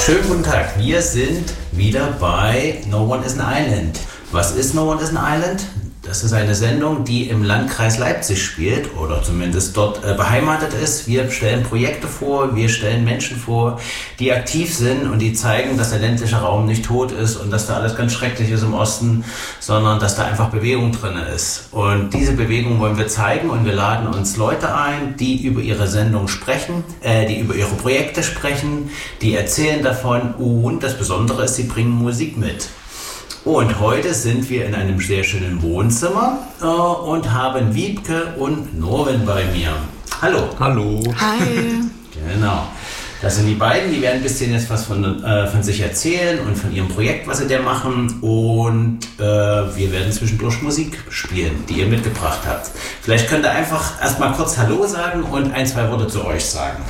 Schönen guten Tag, wir sind wieder bei No One is an Island. Was ist No One is an Island? Das ist eine Sendung, die im Landkreis Leipzig spielt oder zumindest dort beheimatet ist. Wir stellen Projekte vor, wir stellen Menschen vor, die aktiv sind und die zeigen, dass der ländliche Raum nicht tot ist und dass da alles ganz schrecklich ist im Osten, sondern dass da einfach Bewegung drin ist. Und diese Bewegung wollen wir zeigen und wir laden uns Leute ein, die über ihre Sendung sprechen, die über ihre Projekte sprechen, die erzählen davon und das Besondere ist, sie bringen Musik mit. Und heute sind wir in einem sehr schönen Wohnzimmer und haben Wiebke und Norwin bei mir. Hallo. Hallo. Hi. Genau. Das sind die beiden, die werden ein bisschen jetzt was von sich erzählen und von ihrem Projekt, was sie da machen. Und wir werden zwischendurch Musik spielen, die ihr mitgebracht habt. Vielleicht könnt ihr einfach erstmal kurz Hallo sagen und ein, zwei Worte zu euch sagen.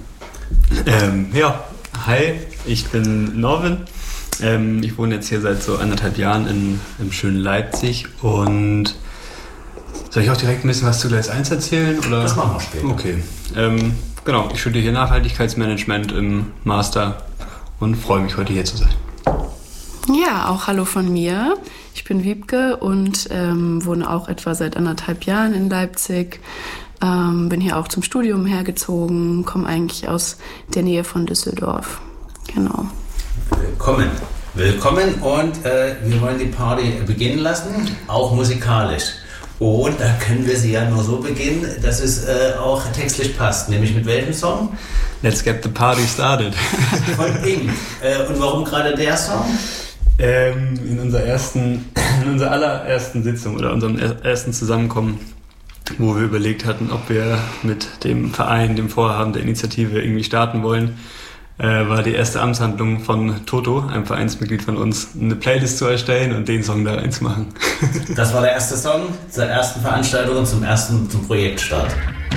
Hi, ich bin Norwin. Ich wohne jetzt hier seit so 1,5 Jahren im schönen Leipzig und soll ich auch direkt ein bisschen was zu Gleis 1 erzählen? Oder? Das machen wir später. Okay. Genau, ich studiere hier Nachhaltigkeitsmanagement im Master und freue mich, heute hier zu sein. Ja, auch hallo von mir. Ich bin Wiebke und wohne auch etwa seit 1,5 Jahren in Leipzig. Bin hier auch zum Studium hergezogen, komme eigentlich aus der Nähe von Düsseldorf. Genau. Willkommen und wir wollen die Party beginnen lassen, auch musikalisch. Und da können wir sie ja nur so beginnen, dass es auch textlich passt. Nämlich mit welchem Song? Let's get the party started. Von Pink. Und warum gerade der Song? In unserer allerersten Sitzung oder unserem ersten Zusammenkommen, wo wir überlegt hatten, ob wir mit dem Verein, dem Vorhaben der Initiative irgendwie starten wollen, war die erste Amtshandlung von Toto, einem Vereinsmitglied von uns, eine Playlist zu erstellen und den Song da reinzumachen. Das war der erste Song zur ersten Veranstaltung und zum Projektstart.